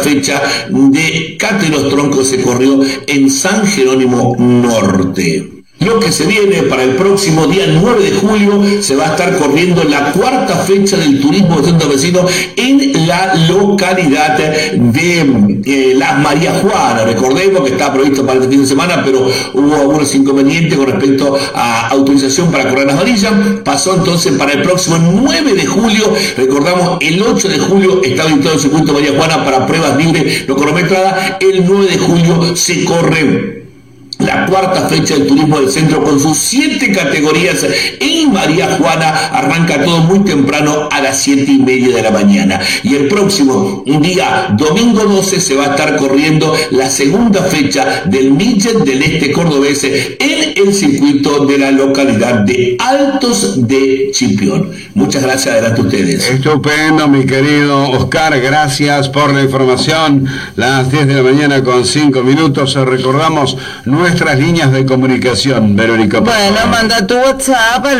fecha de Cate los Troncos se corrió en San Jerónimo Norte. Lo que se viene para el próximo día 9 de julio, se va a estar corriendo la cuarta fecha del turismo de centro vecino en la localidad de Las María Juana. Recordemos que está previsto para este fin de semana, pero hubo algunos inconvenientes con respecto a autorización para correr las varillas. Pasó entonces para el próximo 9 de julio. Recordamos, el 8 de julio está habilitado el circuito María Juana para pruebas libres no cronometradas. El 9 de julio se corre la cuarta fecha del turismo del centro con sus 7 categorías en María Juana. Arranca todo muy temprano a las 7:30 de la mañana. Y el próximo día, domingo 12, se va a estar corriendo la segunda fecha del Midget del Este cordobés en el circuito de la localidad de Altos de Chipión. Muchas gracias, adelante ustedes. Estupendo, mi querido Oscar, gracias por la información. Las 10 de la mañana con 5 minutos. Recordamos nuestras líneas de comunicación, Verónica. Bueno, manda tu WhatsApp al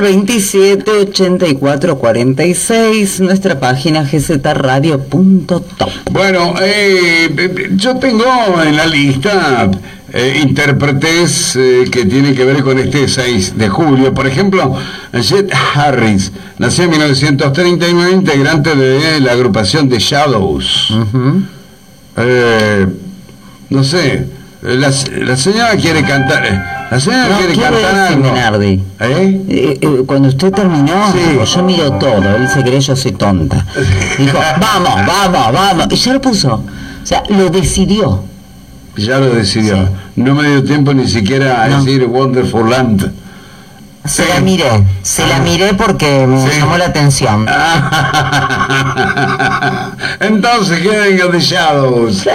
278446, nuestra página gzradio.top. Bueno, yo tengo en la lista intérpretes que tienen que ver con este 6 de julio. Por ejemplo, Jet Harris, nació en 1939, integrante de la agrupación The Shadows. No sé, la señora quiere cantar. La señora quiere cantar algo. Menardi. Cuando usted terminó, sí, yo miro todo. Él se cree yo soy tonta. Dijo, vamos. Y ya lo puso. O sea, lo decidió. Ya lo decidió. Sí. No me dio tiempo ni siquiera a decir Wonderful Land. Se la miré porque me llamó la atención. Entonces, ¿qué venga The Shadows?